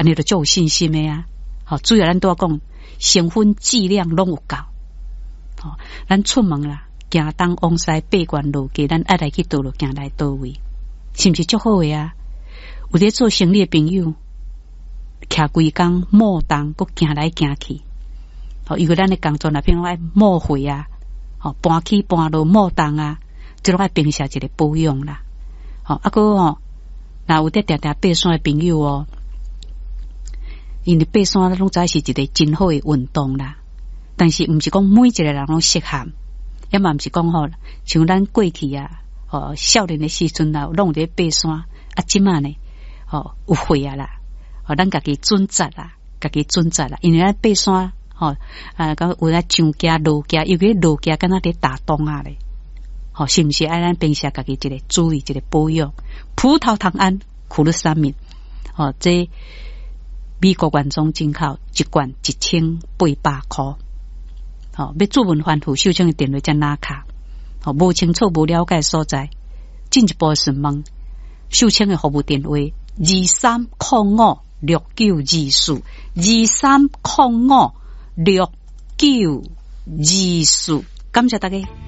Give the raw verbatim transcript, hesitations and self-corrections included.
安尼就足有信心的啊。好，主要咱都要讲成分质量拢有够。好，咱出门啦，行东往西八关路街，咱爱来去倒路行来倒位，是毋是足好的啊？有咧做生意的朋友，徛规工摸动，佮行来行去。好，因为咱的工作那边拢爱摸回啊，好搬起搬落摸动啊，即拢爱平时一个保养啦。好，啊个吼，若有得定定爬山的朋友哦。因为爬山拢知是一个真好的运动啦，但是毋是讲每一个人拢适合，也嘛毋是讲吼，像咱过去啊，哦，少年的时阵啊，拢伫爬山，啊，即马呢，哦，有会啊啦，哦，咱家己准则啦，家己准则啦，因为咱爬山，吼、哦，啊，讲有咧上架落架，尤其落架敢若伫打洞啊咧，吼、哦，是毋是爱咱平时家己一个注意一个保养？葡萄糖胺苦鲁沙米，哦，这。美国原装进口一罐一千八百块，好、哦，要注文反复，秀清的电话才拿卡，好、哦，无清楚无了解所在，进一步询问秀清的服务电话：二三零五六九二四，二三零五六九二四，感谢大家。